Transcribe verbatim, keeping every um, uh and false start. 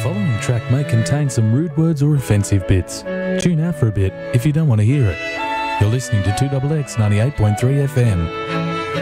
following track may contain some rude words or offensive bits. Tune out for a bit if you don't want to hear it. You're listening to two X X ninety-eight point three F M.